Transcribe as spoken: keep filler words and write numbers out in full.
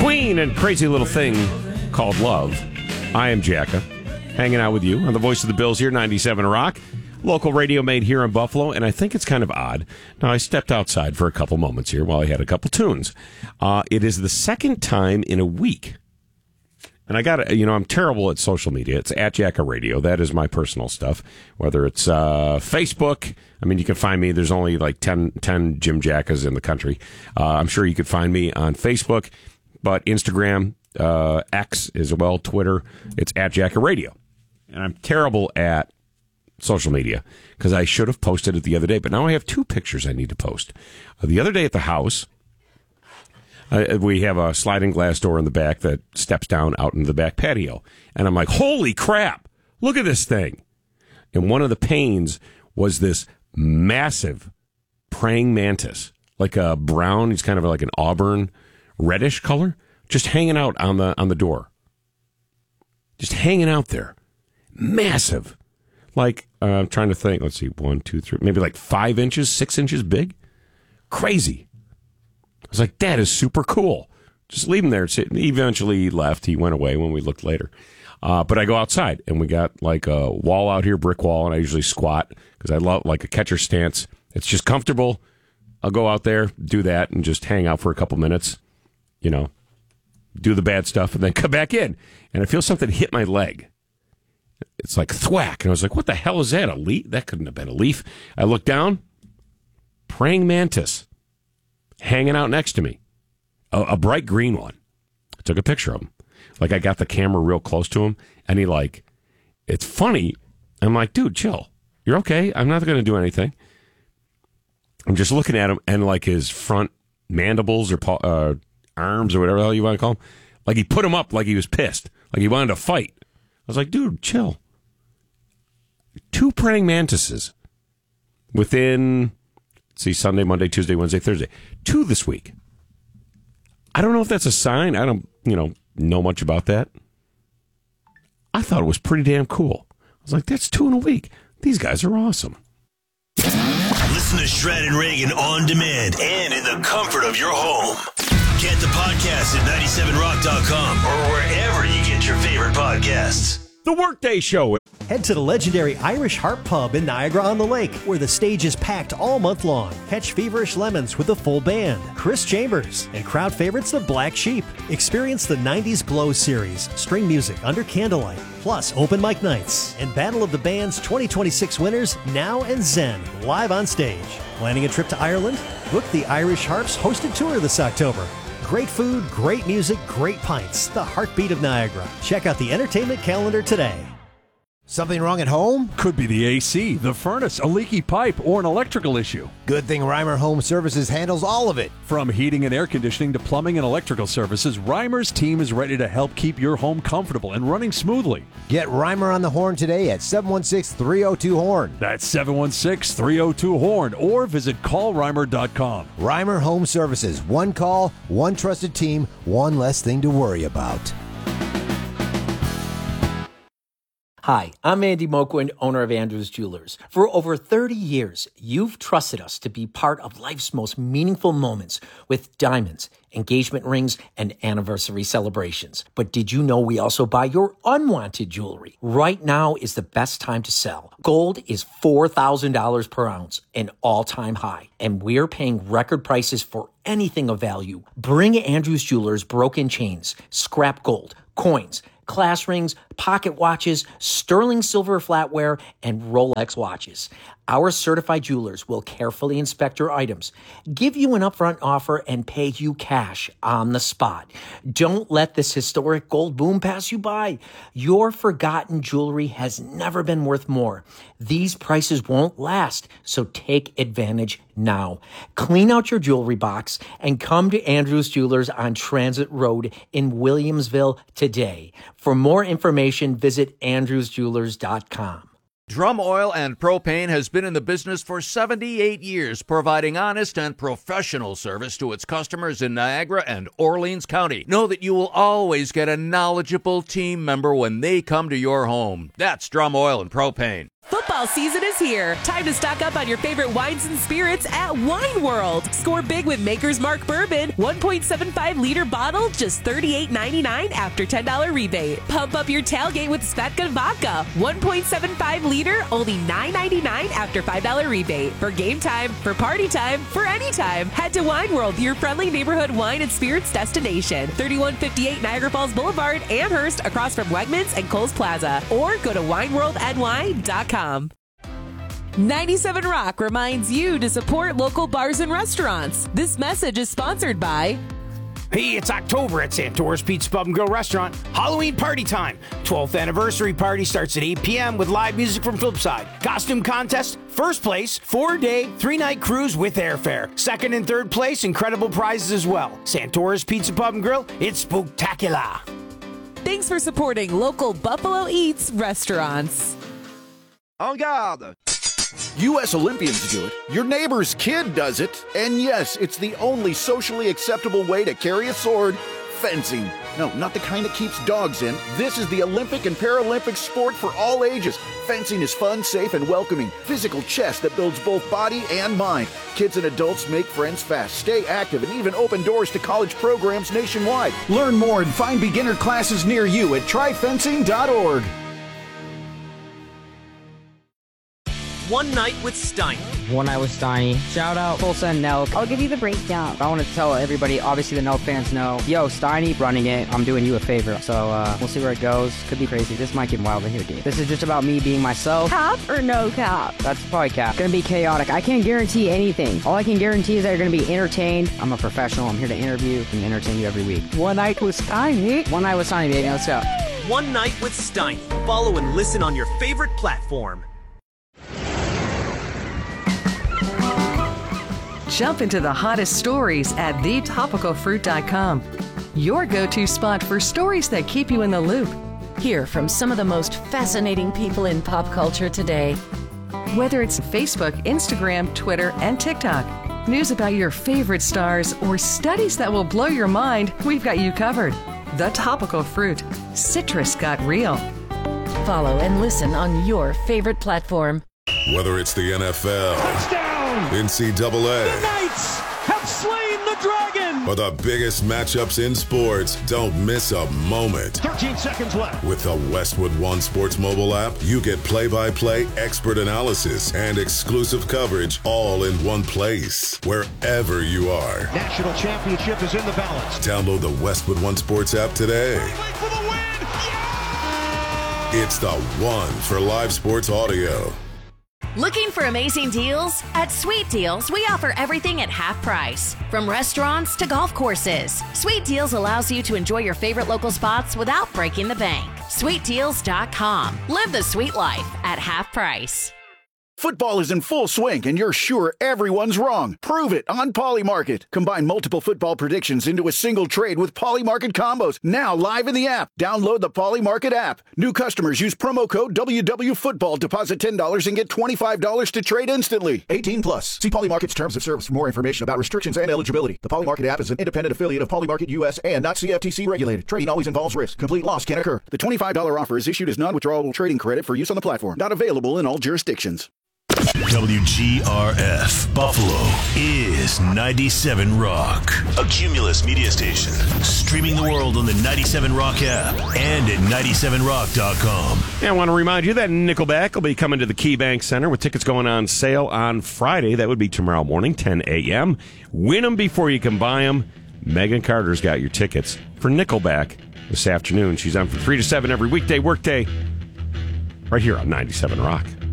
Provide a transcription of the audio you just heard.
Queen and Crazy Little Thing Called Love. I am Jacka, hanging out with you on the Voice of the Bills here, ninety-seven Rock. Local radio made here in Buffalo, and I think it's kind of odd. Now, I stepped outside for a couple moments here while I had a couple tunes. Uh, it is the second time in a week. And I got to, you know, I'm terrible at social media. It's at Jacka Radio. That is my personal stuff. Whether it's uh, Facebook, I mean, you can find me. There's only like ten, ten Jim Jackas in the country. Uh, I'm sure you could find me on Facebook, but Instagram, uh, X as well, Twitter. It's at Jacka Radio. And I'm terrible at social media because I should have posted it the other day. But now I have two pictures I need to post. Uh, the other day at the house, Uh, we have a sliding glass door in the back that steps down out into the back patio. And I'm like, holy crap, look at this thing. And one of the panes was this massive praying mantis, like a brown, he's kind of like an auburn reddish color, just hanging out on the on the door. Just hanging out there. Massive. Like, uh, I'm trying to think, let's see, one, two, three, maybe like five inches, six inches big. Crazy. I was like, that is super cool. Just leave him there. He eventually left. He went away when we looked later. Uh, but I go outside, and we got like a wall out here, brick wall, and I usually squat because I love like a catcher stance. It's just comfortable. I'll go out there, do that, and just hang out for a couple minutes, you know, do the bad stuff, and then come back in. And I feel something hit my leg. It's like thwack. And I was like, what the hell is that? A leaf? That couldn't have been a leaf. I look down, praying mantis. Hanging out next to me, a, a bright green one. I took a picture of him. Like, I got the camera real close to him, and he like, it's funny. I'm like, dude, chill. You're okay. I'm not going to do anything. I'm just looking at him, and like his front mandibles or uh, arms or whatever the hell you want to call them, like he put him up like he was pissed, like he wanted to fight. I was like, dude, chill. Two praying mantises within... See, Sunday, Monday, Tuesday, Wednesday, Thursday. Two this week. I don't know if that's a sign. I don't, you know, know much about that. I thought it was pretty damn cool. I was like, that's two in a week. These guys are awesome. Listen to Shred and Reagan on demand and in the comfort of your home. Get the podcast at ninety-seven rock dot com or wherever you get your favorite podcasts. The Workday Show. Head to the legendary Irish Harp Pub in Niagara-on-the-Lake, where the stage is packed all month long. Catch Feverish Lemons with a full band, Chris Chambers, and crowd favorites the Black Sheep. Experience the nineties Blow series, string music under candlelight, plus open mic nights, and Battle of the Bands twenty twenty-six winners, Now and Zen, live on stage. Planning a trip to Ireland? Book the Irish Harp's hosted tour this October. Great food, great music, great pints. The heartbeat of Niagara. Check out the entertainment calendar today. Something wrong at home? Could be the A C, the furnace, a leaky pipe, or an electrical issue. Good thing Reimer Home Services handles all of it. From heating and air conditioning to plumbing and electrical services, Reimer's team is ready to help keep your home comfortable and running smoothly. Get Reimer on the horn today at seven one six, three oh two, horn. That's seven one six, three oh two, horn, or visit call reimer dot com. Reimer Home Services. One call, one trusted team, one less thing to worry about. Hi, I'm Andy Moquin, owner of Andrews Jewelers. For over thirty years, you've trusted us to be part of life's most meaningful moments with diamonds, engagement rings, and anniversary celebrations. But did you know we also buy your unwanted jewelry? Right now is the best time to sell. Gold is four thousand dollars per ounce, an all-time high, and we're paying record prices for anything of value. Bring Andrews Jewelers broken chains, scrap gold, coins, class rings, pocket watches, sterling silver flatware, and Rolex watches. Our certified jewelers will carefully inspect your items, give you an upfront offer, and pay you cash on the spot. Don't let this historic gold boom pass you by. Your forgotten jewelry has never been worth more. These prices won't last, so take advantage now. Clean out your jewelry box and come to Andrews Jewelers on Transit Road in Williamsville today. For more information, visit andrews jewelers dot com. Drum Oil and Propane has been in the business for seventy-eight years, providing honest and professional service to its customers in Niagara and Orleans County. Know that you will always get a knowledgeable team member when they come to your home. That's Drum Oil and Propane. Football Football season is here. Time to stock up on your favorite wines and spirits at Wine World. Score big with Maker's Mark Bourbon, one point seven five liter bottle, just thirty-eight ninety-nine after ten dollars rebate. Pump up your tailgate with Svedka Vodka, one point seven five liter, only nine ninety-nine after five dollars rebate. For game time, for party time, for any time, head to Wine World, your friendly neighborhood wine and spirits destination. thirty-one fifty-eight Niagara Falls Boulevard, Amherst, across from Wegmans and Kohl's Plaza. Or go to wine world n y dot com. ninety-seven Rock reminds you to support local bars and restaurants. This message is sponsored by... Hey, it's October at Santora's Pizza Pub and Grill Restaurant. Halloween party time. twelfth anniversary party starts at eight p.m. with live music from Flipside. Costume contest, first place, four-day, three-night cruise with airfare. Second and third place, incredible prizes as well. Santora's Pizza Pub and Grill, it's spooktacular. Thanks for supporting local Buffalo Eats restaurants. En garde! U S Olympians do it, your neighbor's kid does it, and yes, it's the only socially acceptable way to carry a sword, fencing. No, not the kind that keeps dogs in. This is the Olympic and Paralympic sport for all ages. Fencing is fun, safe, and welcoming. Physical chess that builds both body and mind. Kids and adults make friends fast, stay active, and even open doors to college programs nationwide. Learn more and find beginner classes near you at try fencing dot org. One Night with Steiny. One Night with Steiny. Shout out Tulsa and Nelk. I'll give you the breakdown. I want to tell everybody, obviously the Nelk fans know, yo, Steiny running it, I'm doing you a favor. So uh, we'll see where it goes. Could be crazy. This might get wild in here, dude. This is just about me being myself. Cap or no cap? That's probably cap. Gonna be chaotic. I can't guarantee anything. All I can guarantee is that you're gonna be entertained. I'm a professional. I'm here to interview and entertain you every week. One Night with Steiny. One Night with Steiny, baby. Let's go. One Night with Steiny. Follow and listen on your favorite platform. Jump into the hottest stories at the topical fruit dot com. Your go-to spot for stories that keep you in the loop. Hear from some of the most fascinating people in pop culture today. Whether it's Facebook, Instagram, Twitter, and TikTok, news about your favorite stars, or studies that will blow your mind, we've got you covered. The Topical Fruit. Citrus got real. Follow and listen on your favorite platform. Whether it's the N F L, touchdown, N C double A, the Knights have slain the dragon, or the biggest matchups in sports, don't miss a moment. thirteen seconds left. With the Westwood One Sports mobile app, you get play-by-play, expert analysis, and exclusive coverage all in one place, wherever you are. National championship is in the balance. Download the Westwood One Sports app today. Wait for the win! Yeah! It's the one for live sports audio. Looking for amazing deals? At Sweet Deals, we offer everything at half price. From restaurants to golf courses, Sweet Deals allows you to enjoy your favorite local spots without breaking the bank. sweet deals dot com. Live the sweet life at half price. Football is in full swing, and you're sure everyone's wrong. Prove it on Polymarket. Combine multiple football predictions into a single trade with Polymarket combos. Now live in the app. Download the Polymarket app. New customers use promo code W W Football. Deposit ten dollars and get twenty-five dollars to trade instantly. eighteen plus. See Polymarket's terms of service for more information about restrictions and eligibility. The Polymarket app is an independent affiliate of Polymarket U S and not C F T C regulated. Trading always involves risk. Complete loss can occur. The twenty-five dollars offer is issued as non-withdrawable trading credit for use on the platform. Not available in all jurisdictions. W G R F Buffalo is ninety-seven Rock, a Cumulus media station, streaming the world on the ninety-seven Rock app and at ninety-seven rock dot com. Yeah, I want to remind you that Nickelback will be coming to the KeyBank Center with tickets going on sale on Friday. That would be tomorrow morning, ten a.m. Win them before you can buy them. Megan Carter's got your tickets for Nickelback this afternoon. She's on from three to seven every weekday workday right here on ninety-seven Rock.